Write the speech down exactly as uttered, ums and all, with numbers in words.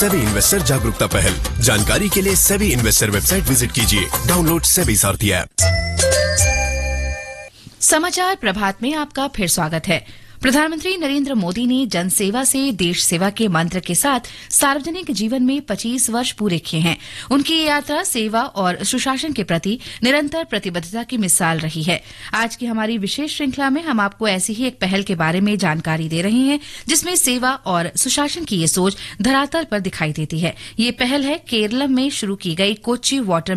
SEBI investor जागरूकता पहल। जानकारी के लिए सेबी इन्वेस्टर वेबसाइट विजिट कीजिए। डाउनलोड सेबी सारथी ऐप। समाचार प्रभात में आपका फिर स्वागत है। प्रधानमंत्री नरेंद्र मोदी ने जन सेवा से देश सेवा के मंत्र के साथ सार्वजनिक जीवन में पच्चीस वर्ष पूरे किए हैं। उनकी ये यात्रा सेवा और सुशासन के प्रति निरंतर प्रतिबद्धता की मिसाल रही है। आज की हमारी विशेष श्रृंखला में हम आपको ऐसी ही एक पहल के बारे में जानकारी दे रहे हैं जिसमें सेवा और सुशासन की ये सोच धरातल पर दिखाई देती है। ये पहल है केरलम में शुरू की गई कोच्चि वाटर